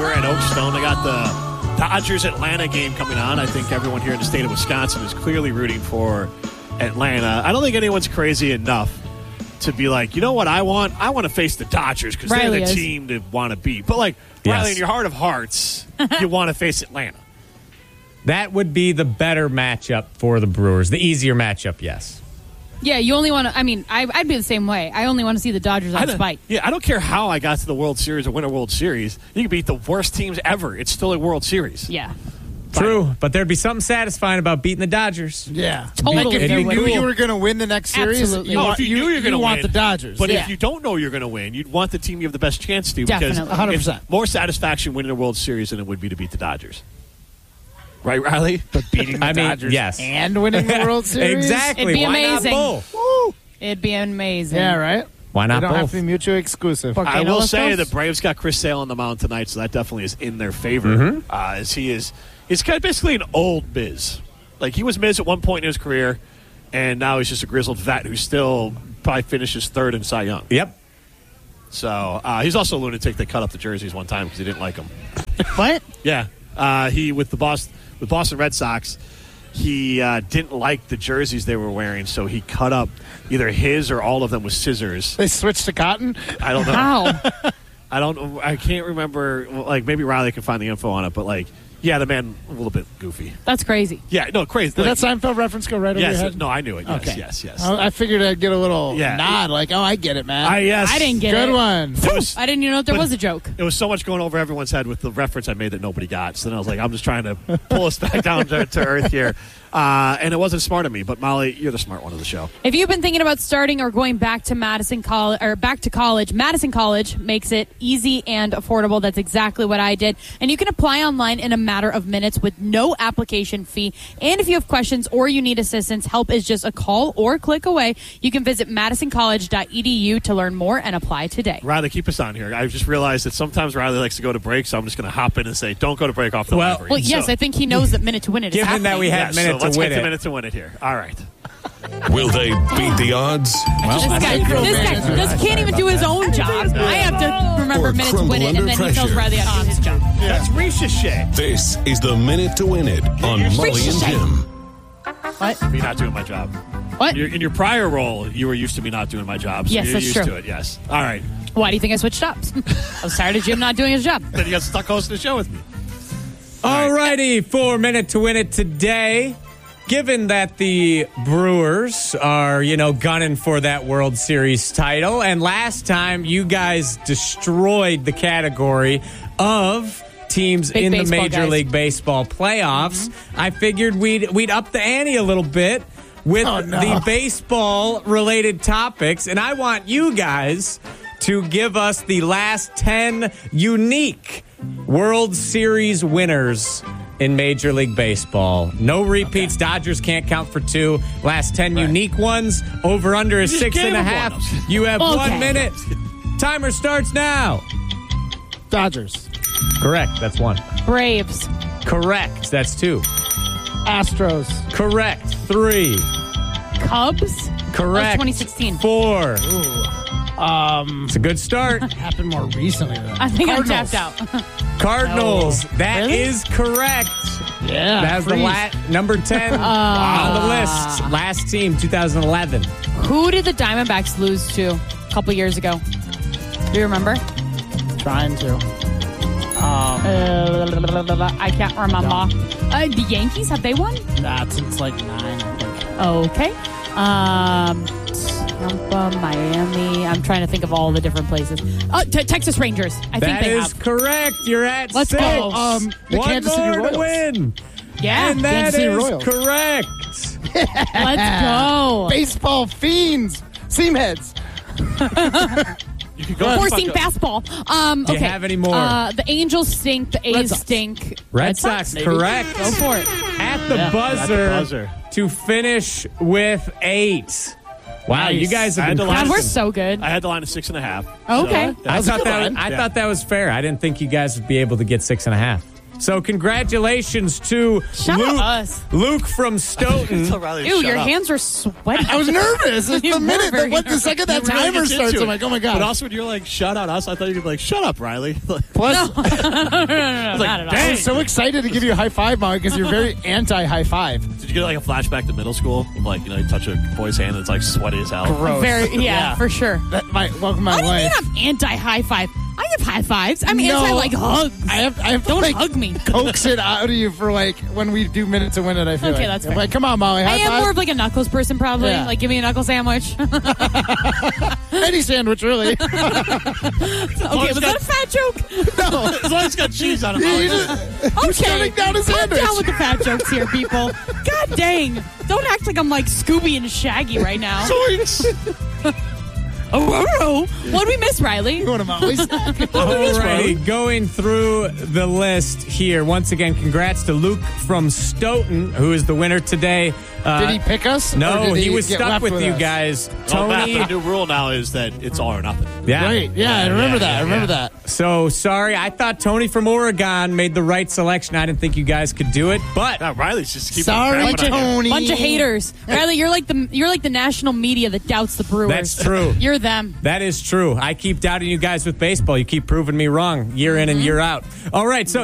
we're at Oakstone. They got the Dodgers-Atlanta game coming on. I think everyone here in the state of Wisconsin is clearly rooting for Atlanta. I don't think anyone's crazy enough to be like, you know what I want? I want to face the Dodgers because they're the team to want to beat. But, like, Riley, in your heart of hearts, you want to face Atlanta. That would be the better matchup for the Brewers. The easier matchup, yes. Yeah, you only want to. I mean, I'd be the same way. I only want to see the Dodgers on spite. Yeah, I don't care how I got to the World Series or win a World Series. You can beat the worst teams ever. It's still a World Series. Yeah. True, but there'd be something satisfying about beating the Dodgers. Yeah. Totally. Like if you knew you were going to win the next series, Absolutely. If you knew you're going to win, want the Dodgers. But if you don't know you're going to win, you'd want the team you have the best chance to. Definitely. Because 100%. it's more satisfaction winning a World Series than it would be to beat the Dodgers. Right, Riley? But beating the Dodgers yes. and winning the World Series? Exactly. It'd be Why amazing. not both? Woo. It'd be amazing. Yeah, right? Why not They don't both? have to be mutually exclusive. I Volcano will say Coast? the Braves got Chris Sale on the mound tonight, so that definitely is in their favor. Mm-hmm. As he's kind of basically an old Miz. Like, he was Miz at one point in his career, and now he's just a grizzled vet who still probably finishes third in Cy Young. Yep. So he's also a lunatic that cut up the jerseys one time because he didn't like them. What? Yeah, he with Boston Red Sox, he didn't like the jerseys they were wearing, so he cut up either his or all of them with scissors. They switched to cotton? I don't know. How? I can't remember. Like, maybe Riley can find the info on it, but like, yeah, the man a little bit goofy. That's crazy. Yeah, no, crazy. Did Like, that Seinfeld reference go right over your yes, head? no, I knew it. Yes, Okay. yes. I figured I'd get a little Yeah. nod, like, oh, I get it, man. Yes. I didn't get Good it. one. I didn't even know if there but- was a joke. It was so much going over everyone's head with the reference I made that nobody got. So then I was like, I'm just trying to pull us back down to earth here. And it wasn't smart of me, but Molly, you're the smart one of the show. If you've been thinking about starting or going back to college, Madison College makes it easy and affordable. That's exactly what I did. And you can apply online in a matter of minutes with no application fee. And if you have questions or you need assistance, help is just a call or click away. You can visit madisoncollege.edu to learn more and apply today. Riley, keep us on here. I just realized that sometimes Riley likes to go to break, so I'm just going to hop in and say, don't go to break off the library. Well, yes, I think he knows that minute to win it is Given happening. that we had so minute let's to win get the it. minute to win it here. All right. Will they beat the odds? This guy just can't even do his own job. I have to remember Or minute to win crumble it, and then under he tells pressure. Riley how to do his job. That's ricochet. This is the Minute to Win It on Molly and Jim. Me not doing my job. What? In your prior role, you were used to me not doing my job. So Yes, you're that's used true. to it, yes. All right. Why do you think I switched jobs? I was tired of Jim not doing his job. Then you got stuck hosting the show with me. Alrighty, for minute to win it today. Given that the Brewers are, gunning for that World Series title, and last time you guys destroyed the category of teams Big in the baseball Major guys. League Baseball playoffs, I figured we'd up the ante a little bit with the baseball-related topics, and I want you guys to give us the last 10 unique World Series winners in Major League Baseball. No repeats. Okay. Dodgers can't count for 2. Last 10 unique ones. Over under is 6.5. You have 1 minute. Timer starts now. Dodgers. Correct. That's 1. Braves. Correct. That's 2. Astros. Correct. 3. Cubs. Correct. 2016. 4. It's a good start. Happened more recently than that. I think I'm Cardinals. tapped out. Cardinals. That Really? is correct. Yeah. That's the number 10 on the list. Last team, 2011. Who did the Diamondbacks lose to a couple years ago? Do you remember? Trying to. I can't remember. The Yankees, have they won? Not since like 9, I think. Okay. Tampa, Miami. I'm trying to think of all the different places. Texas Rangers. I think That they is have. correct. You're at Let's 6. go. The One Kansas City more to Royals. win. Yeah. And that Kansas City is Royals. correct. Let's go. Baseball fiends. Seamheads. You could go Four-seam fastball. Do you Okay. have any more? The Angels stink. The Red A's Sox. stink. Red Sox, correct. Go for it. At the buzzer to finish with 8. Wow, Nice. you guys I have had been to line God, it. we're crushing. so good. I had the line of 6.5. Okay. So I that's thought a good line. that was fair. I didn't think you guys would be able to get 6.5. So congratulations to Shout out us. Luke from Stoughton. Tell Riley to Ew, shut your up. hands are sweaty. I was nervous. It's You the minute, were very the second that You really timer gets starts, into I'm it. like, oh my God. But also when you're like, shout out us, I thought you'd be like, shut up, Riley. Plus, not at all. I was so excited to give you a high five, Molly, because you're very anti-high five. Did you get like a flashback to middle school? Like, you touch a boy's hand and it's like sweaty as hell. Gross. Yeah, for sure. Welcome to my What do you mean life. I'm anti-high five? I give high fives. I'm No. anti like hugs. I have to Don't like, hug me. coax it out of you for like when we do minute to win it. I feel Okay, like. that's I'm fair. like, come on, Molly, I high am five. more of like a knuckles person, probably. Yeah. Like, give me a knuckle sandwich. Any sandwich, really. Okay, was that a fat joke? No, As long as it's got cheese on it. you Molly. just Okay, shutting down a calm sandwich. down with the fat jokes here, people. God dang! Don't act like I'm like Scooby and Shaggy right now. Oh, what did we miss, Riley? Going to Molly's. Alrighty, going through the list here. Once again, congrats to Luke from Stoughton, who is the winner today. Did he pick us? No, or did he was get stuck left with you us? guys. Oh, Matt, Tony. the new rule now is that it's all or nothing. Yeah. Right. Yeah, I remember that. I remember that. So sorry. I thought Tony from Oregon made the right selection. I didn't think you guys could do it, but Now, Riley's just keeping Sorry, crapping on you. Tony. Bunch of haters, Riley. You're like the national media that doubts the Brewers. that's true. You're them. That is true. I keep doubting you guys with baseball. You keep proving me wrong year in and year out. All right, so